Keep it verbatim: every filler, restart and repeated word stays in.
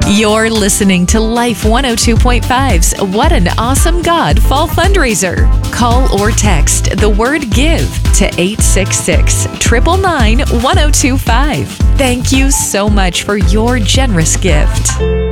You're listening to Life one oh two point five's What an Awesome God Fall Fundraiser. Call or text the word GIVE to eight six six, nine nine nine, one oh two five. Thank you so much for your generous gift.